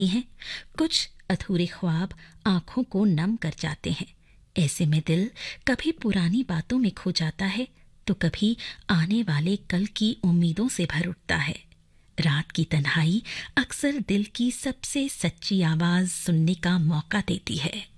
हैं। कुछ अधूरे ख्वाब आंखों को नम कर जाते हैं। ऐसे में दिल कभी पुरानी बातों में खो जाता है तो कभी आने वाले कल की उम्मीदों से भर उठता है। रात की तन्हाई अक्सर दिल की सबसे सच्ची आवाज सुनने का मौका देती है।